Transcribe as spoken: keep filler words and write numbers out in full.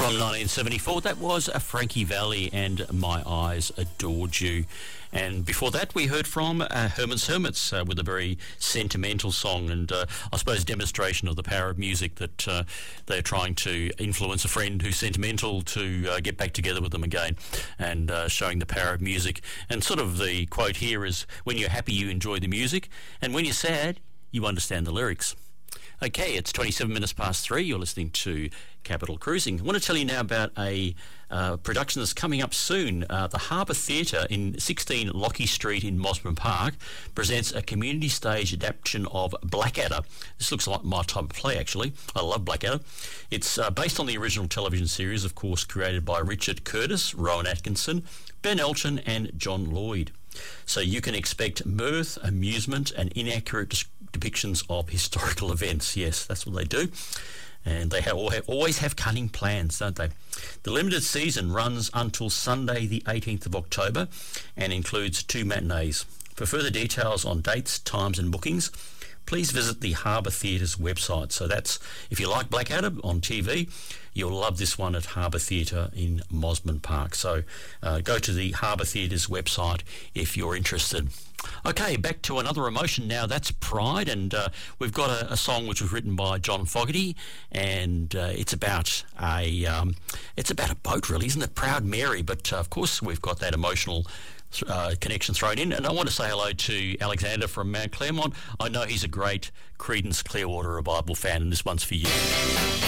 From nineteen seventy-four, that was a Frankie Valli and My Eyes Adored You. And before that, we heard from uh, Herman's Hermits uh, with a very sentimental song and uh, I suppose demonstration of the power of music, that uh, they're trying to influence a friend who's sentimental to uh, get back together with them again, and uh, showing the power of music. And sort of the quote here is, when you're happy, you enjoy the music, and when you're sad, you understand the lyrics. Okay, it's twenty-seven minutes past three. You're listening to Capital Cruising. I want to tell you now about a uh, production that's coming up soon. Uh, the Harbour Theatre in sixteen Lockie Street in Mosman Park presents a community stage adaptation of Blackadder. This looks like my type of play, actually. I love Blackadder. It's uh, based on the original television series, of course, created by Richard Curtis, Rowan Atkinson, Ben Elton and John Lloyd. So you can expect mirth, amusement and inaccurate des- depictions of historical events. Yes, that's what they do. And they have, always have cunning plans, don't they? The limited season runs until Sunday the eighteenth of October and includes two matinees. For further details on dates, times and bookings, please visit the Harbour Theatre's website. So that's, if you like Blackadder on T V, you'll love this one at Harbour Theatre in Mosman Park. So uh, go to the Harbour Theatre's website if you're interested. Okay, back to another emotion now. That's Pride, and uh, we've got a, a song which was written by John Fogerty, and uh, it's about a um, it's about a boat, really, isn't it? Proud Mary, but uh, of course we've got that emotional Uh, connection thrown in. And I want to say hello to Alexander from Mount Claremont. I know he's a great Creedence Clearwater Revival fan, and this one's for you.